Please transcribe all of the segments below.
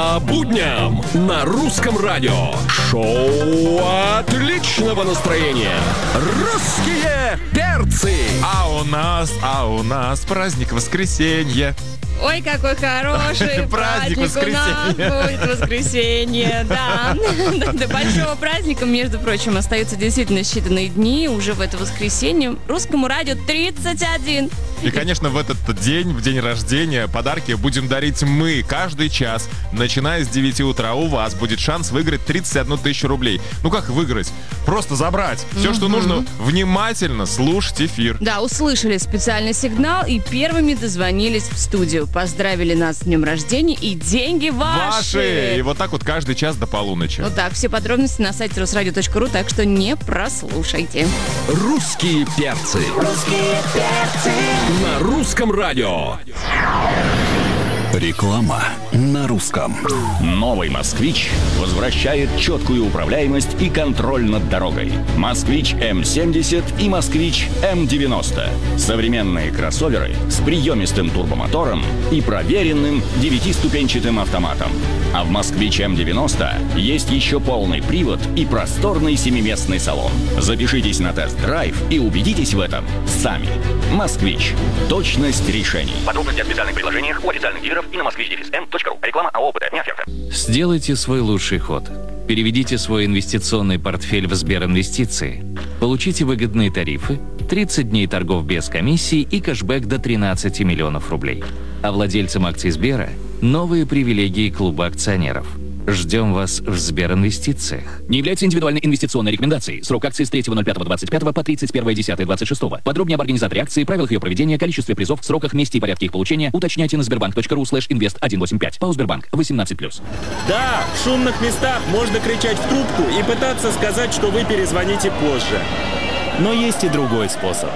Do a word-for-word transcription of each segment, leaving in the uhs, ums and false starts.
По будням на русском радио. Шоу отличного настроения. Русские перцы. А у нас, а у нас праздник воскресенья. Ой, какой хороший праздник у нас будет воскресенье, да. До большого праздника, между прочим, остаются действительно считанные дни. Уже в это воскресенье русскому радио тридцать один. И, конечно, в этот день, в день рождения, подарки будем дарить мы каждый час. Начиная с девяти утра у вас будет шанс выиграть тридцать одну тысячу рублей. Ну как выиграть? Просто забрать. Все, что нужно, внимательно слушать эфир. Да, услышали специальный сигнал и первыми дозвонились в студию. Поздравили нас с днем рождения, и деньги ваши. Ваши! И вот так вот каждый час до полуночи. Вот так, все подробности на сайте русрадио точка ру, так что не прослушайте. Русские перцы. Русские перцы. На русском радио. Реклама на русском. Новый «Москвич» возвращает четкую управляемость и контроль над дорогой. «Москвич эм семьдесят» и «Москвич эм девяносто». Современные кроссоверы с приемистым турбомотором и проверенным девятиступенчатым автоматом. А в «Москвич эм девяносто» есть еще полный привод и просторный семиместный салон. Запишитесь на тест-драйв и убедитесь в этом сами. «Москвич». Точность решений. Подробности о специальных предложениях у официальных дилеров и на москвич эм точка ру. Реклама АО «ОПТ». Не оферта. Сделайте свой лучший ход. Переведите свой инвестиционный портфель в Сберинвестиции. Получите выгодные тарифы, тридцать дней торгов без комиссии и кэшбэк до тринадцати миллионов рублей. А владельцам акций Сбера – новые привилегии клуба акционеров. Ждем вас в Сберинвестициях. Не является индивидуальной инвестиционной рекомендацией. Срок акции с третьего ноль пятого двадцать пятого по тридцать первое десятое двадцать шестого. Подробнее об организаторе акции, правилах ее проведения, количестве призов, сроках, месте и порядке их получения уточняйте на сбербанк точка ру слэш инвест сто восемьдесят пять. ПАО «Сбербанк» восемнадцать плюс. Да, в шумных местах можно кричать в трубку и пытаться сказать, что вы перезвоните позже. Но есть и другой способ.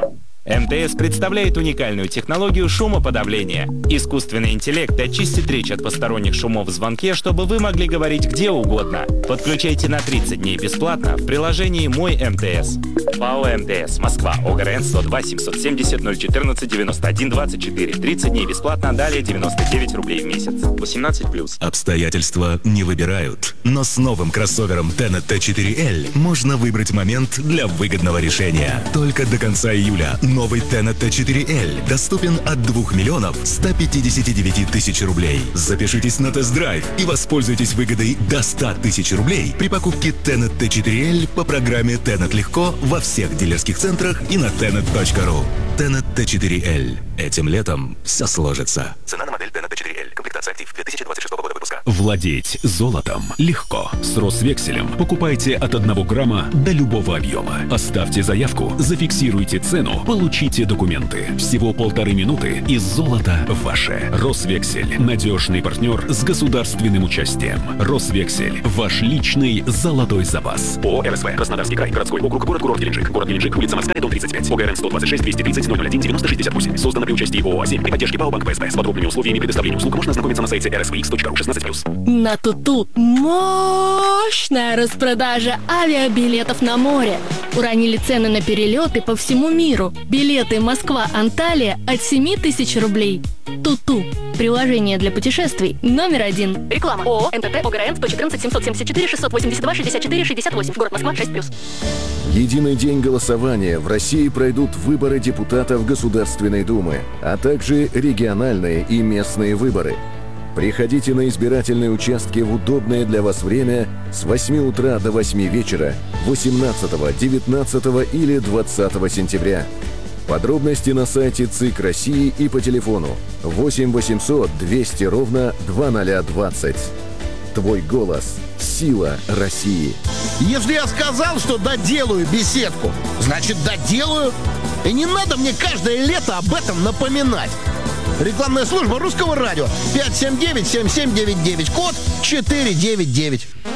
эм тэ эс представляет уникальную технологию шумоподавления. Искусственный интеллект очистит речь от посторонних шумов в звонке, чтобы вы могли говорить где угодно. Подключайте на тридцать дней бесплатно в приложении «Мой эм тэ эс». ПАО «эм тэ эс», Москва, ОГРН сто два семьсот семьдесят ноль четырнадцать девяносто один двадцать четыре. тридцать дней бесплатно, далее девяносто девять рублей в месяц. восемнадцать плюс. Обстоятельства не выбирают. Но с новым кроссовером Tenet тэ четыре эль можно выбрать момент для выгодного решения. Только до конца июля новый Tenet тэ четыре эль доступен от двух миллионов ста пятидесяти девяти тысяч рублей. Запишитесь на тест-драйв и воспользуйтесь выгодой до ста тысяч рублей при покупке Tenet тэ четыре эль по программе Tenet Легко во всех дилерских центрах и на тенет точка ру. Tenet тэ четыре эль. Этим летом все сложится. Цена на модель Tenet тэ четыре эль. Комплектация актив две тысячи двадцать шестого года выпуска. Владеть золотом легко. С Росвекселем покупайте от одного грамма до любого объема. Оставьте заявку, зафиксируйте цену, получите документы. Всего полторы минуты и золото ваше. Росвексель. Надежный партнер с государственным участием. Росвексель. Ваш личный золотой запас. ООО эр эс вэ. Краснодарский край. Городской округ. Город-курорт Геленджик. Город Геленджик. Улица Морская, дом тридцать пять. ОГРН сто двадцать шесть двести тридцать ноль ноль один девяносто шестьдесят восемь. Создано при участии ООО «Азим» при поддержке ПАО «Банк пэ эс пэ». С подробными условиями предоставления услуг можно ознакомиться на сайте эр эс вэ икс точка ру шестнадцать плюс. На Туту мощная распродажа авиабилетов на море. Уронили цены на перелеты по всему миру. Билеты Москва-Анталия от семи тысяч рублей. Туту. Приложение для путешествий номер один. Реклама. ООО эн тэ тэ ОГРН сто четырнадцать семьсот семьдесят четыре шестьсот восемьдесят два шестьдесят четыре шестьдесят восемь. Город Москва шесть плюс. Единый день голосования. В России пройдут выборы депутатов Государственной Думы, а также региональные и местные выборы. Приходите на избирательные участки в удобное для вас время с восьми утра до восьми вечера восемнадцатого, девятнадцатого или двадцатого сентября. Подробности на сайте ЦИК России и по телефону восемь восемьсот двести ровно двадцать двадцать. Твой голос – сила России. Если я сказал, что доделаю беседку, значит доделаю. И не надо мне каждое лето об этом напоминать. Рекламная служба Русского радио. пять семь девять семь семь девять девять. Код четыре девять девять.